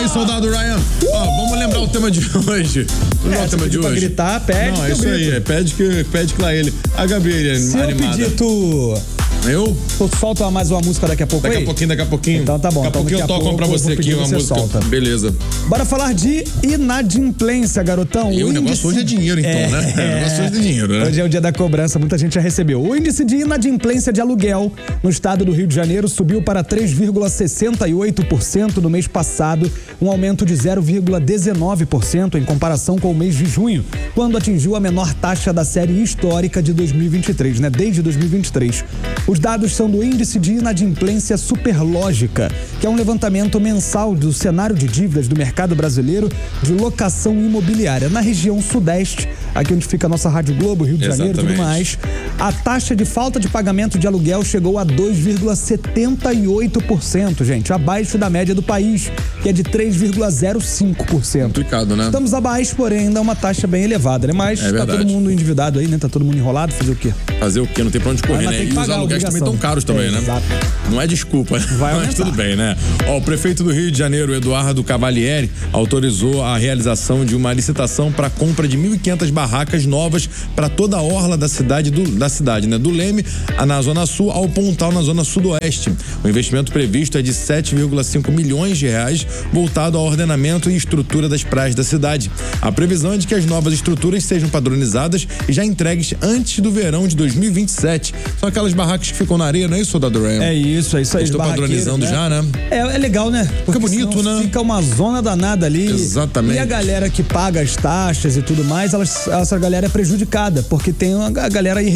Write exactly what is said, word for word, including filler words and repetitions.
aí, soldado Ryan. Ó, vamos lembrar o tema de hoje. Lembrar É, o tema de hoje. Pra gritar, pede. Não, é isso aí. É, pede que, pede que lá ele. A Gabi, ele Se animada. eu pedir, tu... Eu? Tu solta mais uma música daqui a pouco Daqui aí? a pouquinho, daqui a pouquinho. Então tá bom. Daqui a então, pouquinho eu daqui a toco pouco pra eu você vou aqui pedir, uma você música. solta. Beleza. Bora falar de inadimplência, garotão. E o índice... negócio hoje é dinheiro, então, é, né? O negócio hoje é dinheiro, né? Hoje é o dia da cobrança, muita gente já recebeu. O índice de inadimplência de aluguel no estado do Rio de Janeiro subiu para três vírgula sessenta e oito por cento no mês passado, um aumento de zero vírgula dezenove por cento em comparação com o mês de junho, quando atingiu a menor taxa da série histórica de dois mil e vinte e três, né? Desde dois mil e vinte e três. Os dados são do índice de inadimplência Superlógica, que é um levantamento mensal do cenário de dívidas do mercado brasileiro de locação imobiliária. Na região sudeste, aqui onde fica a nossa Rádio Globo, Rio de Janeiro e tudo mais, a taxa de falta de pagamento de aluguel chegou a dois vírgula setenta e oito por cento, gente, abaixo da média do país, que é de três vírgula zero cinco por cento. Complicado, né? Estamos abaixo, porém, ainda é uma taxa bem elevada, né? Mas é tá todo mundo endividado aí, né? Tá todo mundo enrolado, fazer o quê? Fazer o quê? Não tem pra onde correr, Mas né? tem que E os pagar a aluguéis também obrigação. estão caros também, É, né? exato. Não é desculpa, Vai mas aumentar. tudo bem, né? Ó, o prefeito do Rio de Janeiro, Eduardo Cavalieri, autorizou a realização de uma licitação para compra de mil e quinhentas barracas novas para toda a orla da cidade, do, da cidade, né? Do Leme, na Zona Sul, ao Pontal, na Zona Sudoeste. O investimento previsto é de sete vírgula cinco milhões de reais, voltado ao ordenamento e estrutura das praias da cidade. A previsão é de que as novas estruturas sejam padronizadas e já entregues antes do verão de dois mil e vinte e sete. São aquelas barracas que ficam na areia, não é isso, soldado Ryan? É isso, é isso aí. Estou padronizando né? já, né? É, é legal, né? Porque Fica bonito, senão né? Fica uma zona danada ali. Exatamente. E a galera que paga as taxas e tudo mais, elas, essa galera é prejudicada, porque tem a galera